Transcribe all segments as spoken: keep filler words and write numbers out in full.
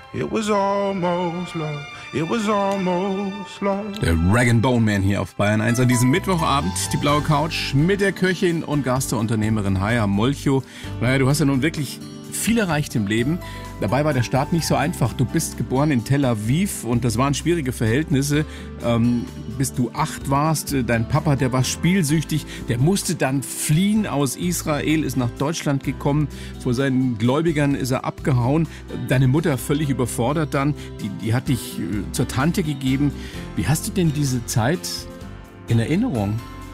It was almost love. It was almost love. Der Rag and Bone Man hier auf Bayern eins an diesem Mittwochabend. Die blaue Couch mit der Köchin und Gasteunternehmerin Haya Molcho. Naja, du hast ja nun wirklich viel erreicht im Leben. Dabei war der Start nicht so einfach. Du bist geboren in Tel Aviv und das waren schwierige Verhältnisse. Ähm, bis du acht warst, dein Papa, der war spielsüchtig, der musste dann fliehen aus Israel, ist nach Deutschland gekommen. Vor seinen Gläubigern ist er abgehauen. Deine Mutter völlig überfordert dann, die, die hat dich äh, zur Tante gegeben. Wie hast du denn diese Zeit in Erinnerung?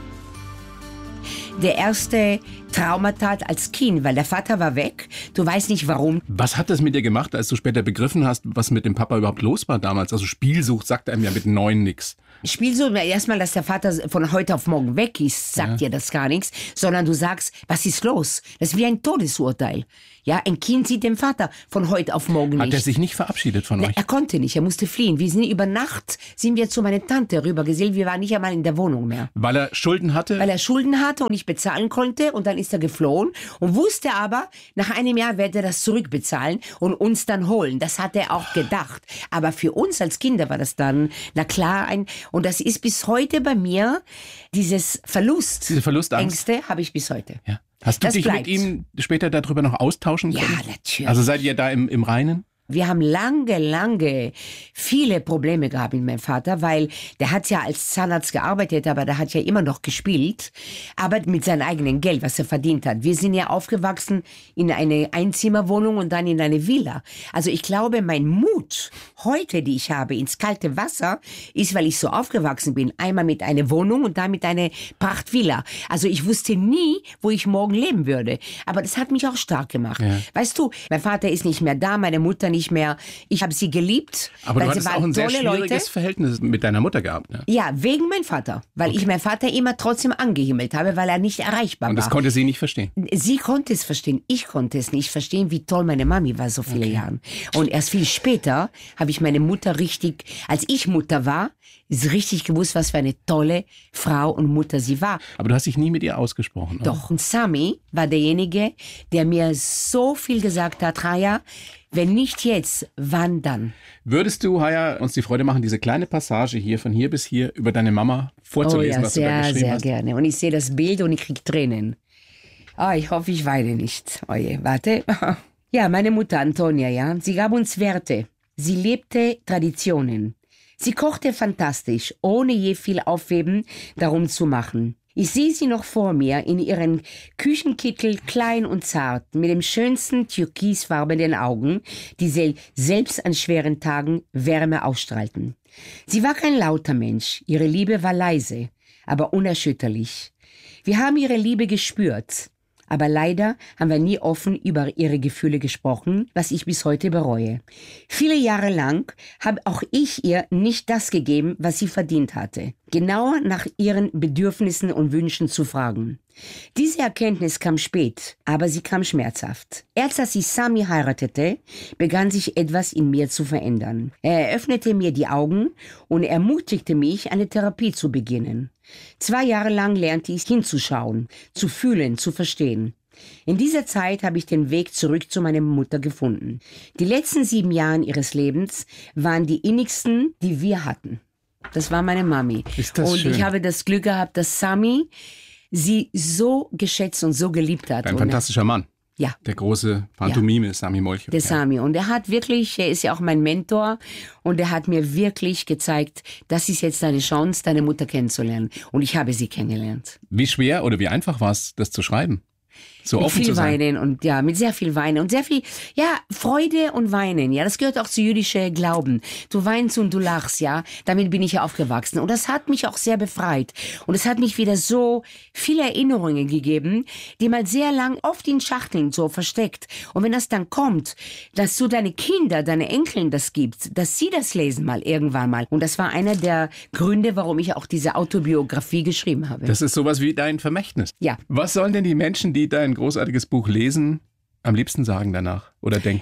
Der erste Traumatat als Kind, weil der Vater war weg. Du weißt nicht warum. Was hat das mit dir gemacht, als du später begriffen hast, was mit dem Papa überhaupt los war damals? Also Spielsucht sagt einem ja mit neun nix. Spielsucht, erstmal, dass der Vater von heute auf morgen weg ist, sagt Ja. dir das gar nichts, sondern du sagst, was ist los? Das ist wie ein Todesurteil. Ja, ein Kind sieht den Vater von heute auf morgen Hat nicht. er sich nicht verabschiedet von Na, euch? er konnte nicht, er musste fliehen. Wir sind über Nacht, sind wir zu meiner Tante rübergesegelt, wir waren nicht einmal in der Wohnung mehr. Weil er Schulden hatte? Weil er Schulden hatte und nicht bezahlen konnte und dann ist er geflohen und wusste aber, nach einem Jahr wird er das zurückbezahlen und uns dann holen. Das hat er auch gedacht. Aber für uns als Kinder war das dann, na klar, ein, und das ist bis heute bei mir, dieses Verlust. Diese Verlustangst? Ängste habe ich bis heute. Ja. Hast du Das dich bleibt. mit ihm später darüber noch austauschen Ja, können? natürlich. Also seid ihr da im, im Reinen? Wir haben lange, lange viele Probleme gehabt mit meinem Vater, weil der hat ja als Zahnarzt gearbeitet, aber der hat ja immer noch gespielt, aber mit seinem eigenen Geld, was er verdient hat. Wir sind ja aufgewachsen in eine Einzimmerwohnung und dann in eine Villa. Also ich glaube, mein Mut heute, die ich habe, ins kalte Wasser, ist, weil ich so aufgewachsen bin. Einmal mit einer Wohnung und dann mit einer Prachtvilla. Also ich wusste nie, wo ich morgen leben würde. Aber das hat mich auch stark gemacht. Ja. Weißt du, mein Vater ist nicht mehr da, meine Mutter nicht mehr. Ich habe sie geliebt. Aber weil du sie hattest auch waren ein sehr tolle schwieriges Leute. Verhältnis mit deiner Mutter gehabt. Ne? Ja, wegen meinem Vater. Weil ich meinen Vater immer trotzdem angehimmelt habe, weil er nicht erreichbar Und das war. konnte sie nicht verstehen. Sie konnte es verstehen, ich konnte es nicht verstehen, wie toll meine Mami war so viele Jahre. Und erst viel später habe ich meine Mutter richtig, als ich Mutter war, ist richtig gewusst, was für eine tolle Frau und Mutter sie war. Aber du hast dich nie mit ihr ausgesprochen. oder? Doch, und Sami war derjenige, der mir so viel gesagt hat, Haya, wenn nicht jetzt, wann dann? Würdest du, Haya, uns die Freude machen, diese kleine Passage hier, von hier bis hier, über deine Mama vorzulesen, oh ja, was du da sehr, geschrieben sehr hast? gerne. Und ich sehe das Bild und ich kriege Tränen. Oh, ich hoffe, ich weine nicht. Oh je, warte. Ja, meine Mutter Antonia, ja, sie gab uns Werte. Sie lebte Traditionen. Sie kochte fantastisch, ohne je viel Aufweben darum zu machen. Ich sehe sie noch vor mir in ihren Küchenkittel, klein und zart, mit dem schönsten türkisfarbenen Augen, die sie selbst an schweren Tagen Wärme ausstrahlten. Sie war kein lauter Mensch, ihre Liebe war leise, aber unerschütterlich. Wir haben ihre Liebe gespürt. Aber leider haben wir nie offen über ihre Gefühle gesprochen, was ich bis heute bereue. Viele Jahre lang habe auch ich ihr nicht das gegeben, was sie verdient hatte. Genauer nach ihren Bedürfnissen und Wünschen zu fragen. Diese Erkenntnis kam spät, aber sie kam schmerzhaft. Erst als ich Sami heiratete, begann sich etwas in mir zu verändern. Er eröffnete mir die Augen und ermutigte mich, eine Therapie zu beginnen. Zwei Jahre lang lernte ich hinzuschauen, zu fühlen, zu verstehen. In dieser Zeit habe ich den Weg zurück zu meiner Mutter gefunden. Die letzten sieben Jahre ihres Lebens waren die innigsten, die wir hatten. Das war meine Mami. Ist das und schön. ich habe das Glück gehabt, dass Sami sie so geschätzt und so geliebt hat. Ein Und fantastischer Mann. ja. Der große Pantomime, Sami Molcho. Der Ja. Sami. Und er hat wirklich, er ist ja auch mein Mentor und er hat mir wirklich gezeigt, das ist jetzt deine Chance, deine Mutter kennenzulernen. Und ich habe sie kennengelernt. Wie schwer oder wie einfach war es, das zu schreiben? So Mit offen viel zu sein? Weinen und ja, mit sehr viel Weinen und sehr viel, ja, Freude und Weinen. Ja, das gehört auch zu jüdischen Glauben. Du weinst und du lachst, ja. Damit bin ich ja aufgewachsen. Und das hat mich auch sehr befreit. Und es hat mich wieder so viele Erinnerungen gegeben, die mal sehr lang oft in Schachteln so versteckt. Und wenn das dann kommt, dass du deine Kinder, deine Enkeln das gibst, dass sie das lesen mal irgendwann mal. Und das war einer der Gründe, warum ich auch diese Autobiografie geschrieben habe. Das ist sowas wie dein Vermächtnis. Ja. Was sollen denn die Menschen, die dein großartiges Buch lesen, am liebsten sagen danach oder denken?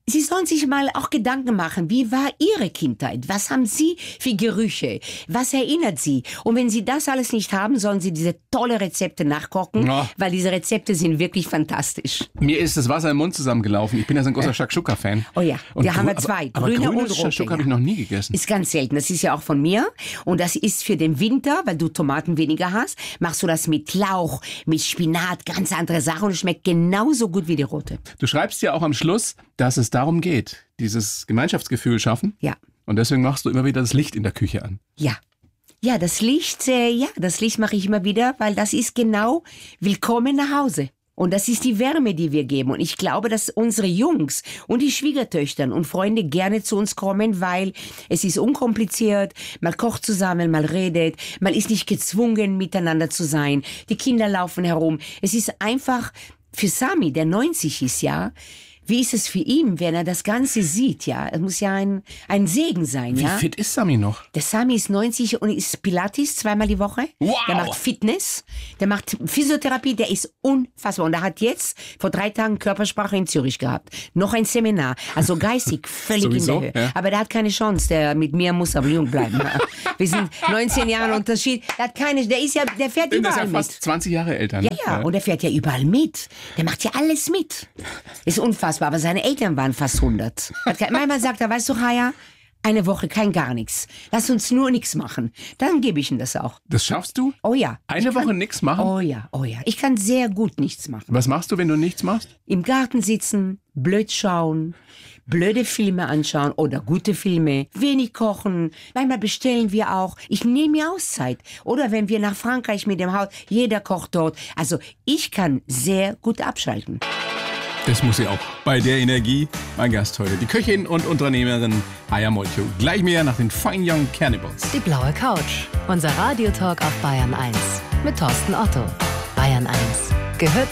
Sie sollen sich mal auch Gedanken machen, wie war Ihre Kindheit? Was haben Sie für Gerüche? Was erinnert Sie? Und wenn Sie das alles nicht haben, sollen Sie diese tolle Rezepte nachkochen, Ja. weil diese Rezepte sind wirklich fantastisch. Mir ist das Wasser im Mund zusammengelaufen. Ich bin ja so ein großer Shakshuka-Fan. Oh ja, Und da haben wir grü- zwei, Aber, aber grüne und grünes rote, Shakshuka habe ja. ich noch nie gegessen. Ist ganz selten. Das ist ja auch von mir. Und das ist für den Winter, weil du Tomaten weniger hast, machst du das mit Lauch, mit Spinat, ganz andere Sachen und es schmeckt genauso gut wie die rote. Du schreibst ja auch am Schluss, dass es darum geht, dieses Gemeinschaftsgefühl schaffen. Ja. Und deswegen machst du immer wieder das Licht in der Küche an. Ja. Ja, das Licht, äh, ja, das Licht mache ich immer wieder, weil das ist genau willkommen nach Hause. Und das ist die Wärme, die wir geben. Und ich glaube, dass unsere Jungs und die Schwiegertöchter und Freunde gerne zu uns kommen, weil es ist unkompliziert. Man kocht zusammen, man redet, man ist nicht gezwungen, miteinander zu sein. Die Kinder laufen herum. Es ist einfach für Sami, der neunzig ist, ja. Wie ist es für ihn, wenn er das Ganze sieht, ja? Es muss ja ein, ein Segen sein, Wie ja? fit ist Sami noch? Der Sami ist neunzig und ist Pilates zweimal die Woche. Wow. Der macht Fitness, der macht Physiotherapie, der ist unfassbar. Und er hat jetzt vor drei Tagen Körpersprache in Zürich gehabt. Noch ein Seminar. Also geistig völlig Sowieso, in der Höhe. ja. Aber der hat keine Chance. Der mit mir muss aber jung bleiben. Wir sind neunzehn Jahre Unterschied. Der hat keine, der ist ja, der fährt Der ist überall ja fast mit. zwanzig Jahre älter. Ja, Ne? ja, und er fährt ja überall mit. Der macht ja alles mit. Ist unfassbar, aber seine Eltern waren fast hundert. Hat kein- Manchmal sagt er, weißt du, Chaya, eine Woche kein gar nichts. Lass uns nur nichts machen. Dann gebe ich ihm das auch. Das schaffst du? Oh ja. Eine Ich kann- Woche nichts machen? Oh ja, oh ja. Ich kann sehr gut nichts machen. Was machst du, wenn du nichts machst? Im Garten sitzen, blöd schauen, blöde Filme anschauen oder gute Filme, wenig kochen. Manchmal bestellen wir auch. Ich nehme mir Auszeit. Oder wenn wir nach Frankreich mit dem Haus, jeder kocht dort. Also ich kann sehr gut abschalten. Das muss sie auch. Bei der Energie, mein Gast heute, die Köchin und Unternehmerin Haya Molcho. Gleich mehr nach den Fine Young Cannibals. Die blaue Couch. Unser Radiotalk auf Bayern eins. Mit Thorsten Otto. Bayern eins. Gehört